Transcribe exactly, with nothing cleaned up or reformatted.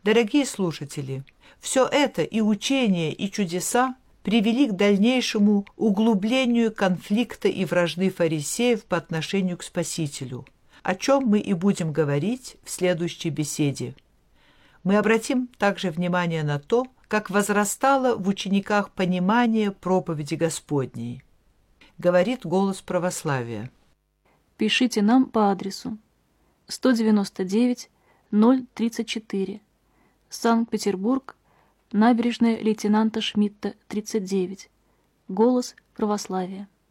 Дорогие слушатели, все это и учение, и чудеса привели к дальнейшему углублению конфликта и вражды фарисеев по отношению к Спасителю, о чем мы и будем говорить в следующей беседе. Мы обратим также внимание на то, как возрастало в учениках понимание проповеди Господней. Говорит голос православия. Пишите нам по адресу сто девяносто девять ноль тридцать четыре, Санкт-Петербург, набережная лейтенанта Шмидта, тридцать девять. Голос православия.